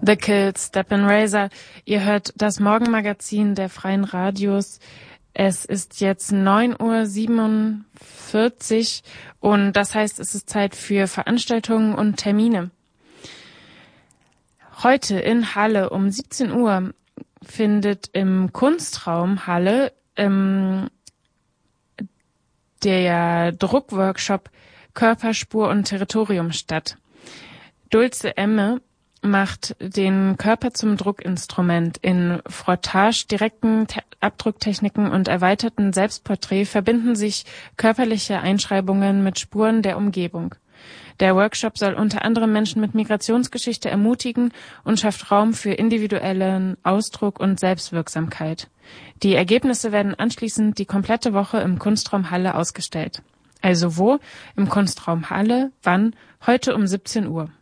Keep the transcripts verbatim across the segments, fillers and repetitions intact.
The Kills, Step and Razor. Ihr hört das Morgenmagazin der Freien Radios. Es ist jetzt neun Uhr siebenundvierzig und das heißt, es ist Zeit für Veranstaltungen und Termine. Heute in Halle um siebzehn Uhr findet im Kunstraum Halle ähm, der Druckworkshop Körperspur und Territorium statt. Dulce Emme macht den Körper zum Druckinstrument. In Frottage, direkten Te- Abdrucktechniken und erweiterten Selbstporträt verbinden sich körperliche Einschreibungen mit Spuren der Umgebung. Der Workshop soll unter anderem Menschen mit Migrationsgeschichte ermutigen und schafft Raum für individuellen Ausdruck und Selbstwirksamkeit. Die Ergebnisse werden anschließend die komplette Woche im Kunstraum Halle ausgestellt. Also wo? Im Kunstraum Halle. Wann? Heute um siebzehn Uhr.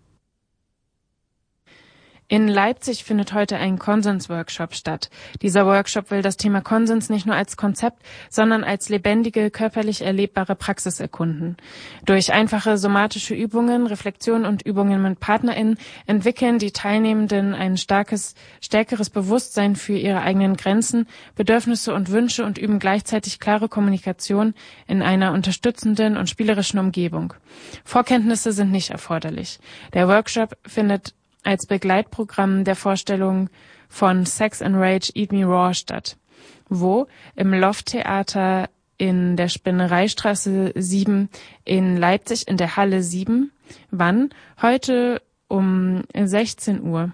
In Leipzig findet heute ein Konsens-Workshop statt. Dieser Workshop will das Thema Konsens nicht nur als Konzept, sondern als lebendige, körperlich erlebbare Praxis erkunden. Durch einfache somatische Übungen, Reflexion und Übungen mit PartnerInnen entwickeln die Teilnehmenden ein starkes, stärkeres Bewusstsein für ihre eigenen Grenzen, Bedürfnisse und Wünsche und üben gleichzeitig klare Kommunikation in einer unterstützenden und spielerischen Umgebung. Vorkenntnisse sind nicht erforderlich. Der Workshop findet als Begleitprogramm der Vorstellung von Sex and Rage Eat Me Raw statt. Wo? Im Loft-Theater in der Spinnereistraße sieben in Leipzig in der Halle sieben. Wann? Heute um sechzehn Uhr.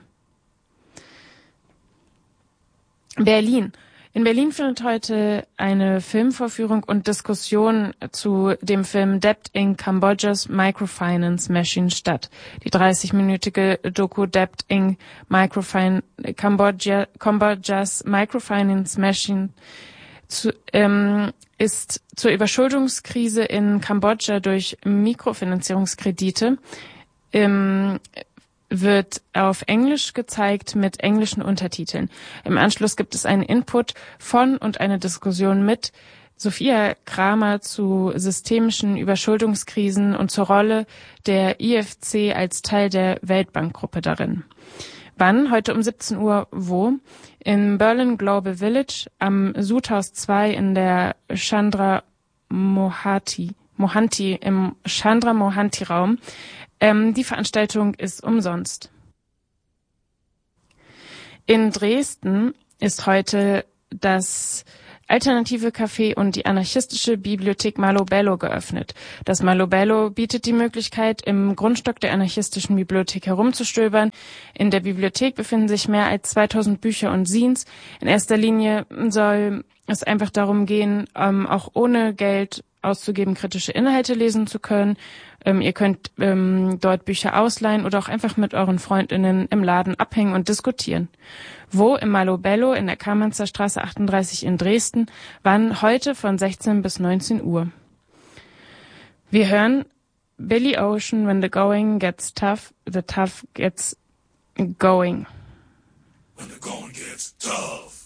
Berlin. In Berlin findet heute eine Filmvorführung und Diskussion zu dem Film Debt in Cambodgia's Microfinance Machine statt. Die dreißig-minütige Doku Debt in Microfin- Cambodia, Cambodgia's Microfinance Machine zu, ähm, ist zur Überschuldungskrise in Kambodscha durch Mikrofinanzierungskredite ähm, wird auf Englisch gezeigt mit englischen Untertiteln. Im Anschluss gibt es einen Input von und eine Diskussion mit Sophia Kramer zu systemischen Überschuldungskrisen und zur Rolle der I F C als Teil der Weltbankgruppe darin. Wann? Heute um siebzehn Uhr. Wo? In Berlin Global Village am Sudhaus zwei in der Chandra Mohanty, Mohanty im Chandra Mohanty Raum. Ähm, die Veranstaltung ist umsonst. In Dresden ist heute das alternative Café und die anarchistische Bibliothek Malo Bello geöffnet. Das Malo Bello bietet die Möglichkeit, im Grundstock der anarchistischen Bibliothek herumzustöbern. In der Bibliothek befinden sich mehr als zweitausend Bücher und Zines. In erster Linie soll es einfach darum gehen, ähm, auch ohne Geld auszugeben, kritische Inhalte lesen zu können. Ähm, ihr könnt ähm, dort Bücher ausleihen oder auch einfach mit euren FreundInnen im Laden abhängen und diskutieren. Wo? Im Malo Bello in der Kamenzer Straße achtunddreißig in Dresden. Wann? Heute von sechzehn bis neunzehn Uhr. Wir hören Billy Ocean, When the Going Gets Tough, the Tough Gets Going. When the going gets tough.